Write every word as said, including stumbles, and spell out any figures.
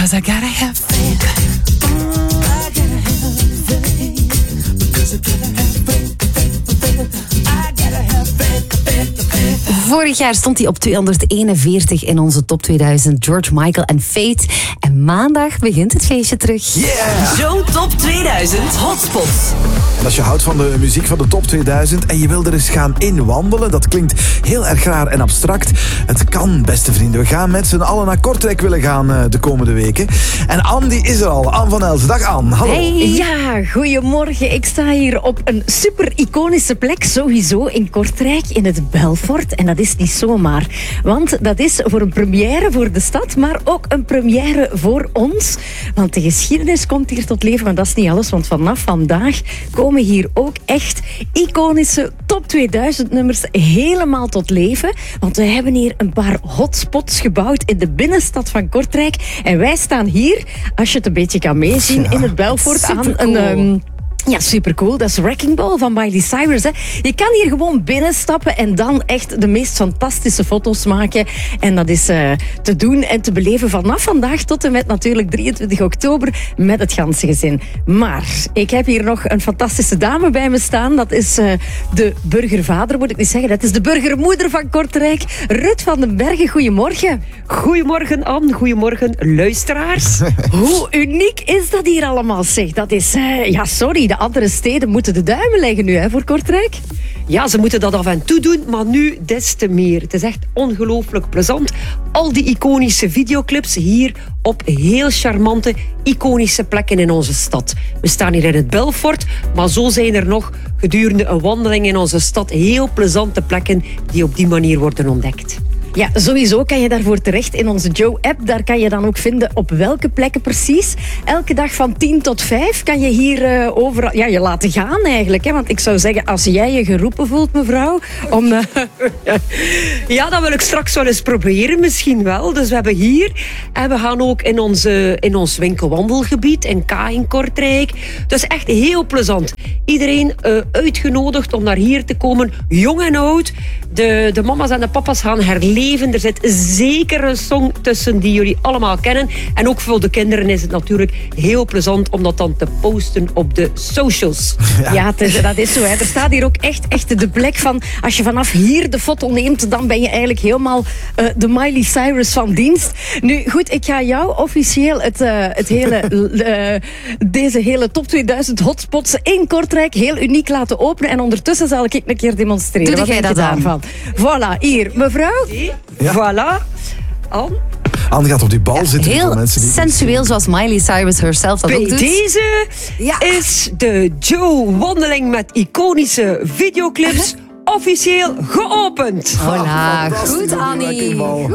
Cause I gotta have faith. Oh, I gotta have faith. Because I gotta have faith, faith, faith. I gotta have faith, faith, faith. Vorig jaar stond hij op tweehonderdeenenveertig in onze top tweeduizend. George Michael en Fate. En maandag begint het feestje terug. Yeah! Zo'n top tweeduizend hotspots. En als je houdt van de muziek van de top tweeduizend en je wil er eens gaan inwandelen, dat klinkt heel erg raar en abstract. Het kan, beste vrienden. We gaan met z'n allen naar Kortrijk willen gaan uh, de komende weken. En Anne die is er al. Anne van Elzen. Dag Anne. Hallo. Hey. Ja, goedemorgen. Ik sta hier op een super iconische plek, sowieso in Kortrijk, in het Belfort. En dat is niet zomaar. Want dat is voor een première voor de stad, maar ook een première voor ons. Want de geschiedenis komt hier tot leven, maar dat is niet alles. Want vanaf vandaag komen hier ook echt iconische top tweeduizend nummers helemaal tot leven. Want we hebben hier een paar hotspots gebouwd in de binnenstad van Kortrijk. En wij staan hier, als je het een beetje kan meezien, ja, in het Belfort aan een... Um, Ja, supercool. Dat is Wrecking Ball van Miley Cyrus. Hè. Je kan hier gewoon binnenstappen en dan echt de meest fantastische foto's maken. En dat is uh, te doen en te beleven vanaf vandaag tot en met natuurlijk drieëntwintig oktober met het ganse gezin. Maar ik heb hier nog een fantastische dame bij me staan. Dat is uh, de burgervader, moet ik niet zeggen. Dat is de burgermoeder van Kortrijk. Ruth van den Bergen, goedemorgen. Goedemorgen Anne, goedemorgen luisteraars. Hoe uniek is dat hier allemaal, zeg? Dat is, uh, ja sorry, de andere steden moeten de duimen leggen nu, hè, voor Kortrijk. Ja, ze moeten dat af en toe doen, maar nu des te meer. Het is echt ongelooflijk plezant. Al die iconische videoclips hier op heel charmante, iconische plekken in onze stad. We staan hier in het Belfort, maar zo zijn er nog gedurende een wandeling in onze stad heel plezante plekken die op die manier worden ontdekt. Ja, sowieso kan je daarvoor terecht in onze Joe-app. Daar kan je dan ook vinden op welke plekken precies. Elke dag van tien tot vijf kan je hier uh, overal... Ja, je laten gaan eigenlijk. Hè? Want ik zou zeggen, als jij je geroepen voelt, mevrouw, om... Uh... Ja, dat wil ik straks wel eens proberen, misschien wel. Dus we hebben hier... En we gaan ook in, onze, in ons winkelwandelgebied, in K in Kortrijk. Dus echt heel plezant. Iedereen uh, uitgenodigd om naar hier te komen. Jong en oud. De, de mama's en de papa's gaan herleven. Er zit zeker een song tussen die jullie allemaal kennen. En ook voor de kinderen is het natuurlijk heel plezant om dat dan te posten op de socials. Ja, ja het is, dat is zo. Hè. Er staat hier ook echt, echt de plek van... Als je vanaf hier de foto neemt, dan ben je eigenlijk helemaal uh, de Miley Cyrus van dienst. Nu, goed, ik ga jou officieel het, uh, het hele, uh, deze hele top tweeduizend hotspots in Kortrijk heel uniek laten openen. En ondertussen zal ik een keer demonstreren. Doe jij dat daarvan? Voilà, hier, mevrouw. Ja. Voilà. Anne? Anne gaat op die bal ja, zitten. Heel mensen die sensueel, zoals Miley Cyrus herself dat Bij ook doet. deze ja. is de Joe-wandeling met iconische videoclips officieel geopend. Voilà, goed Annie.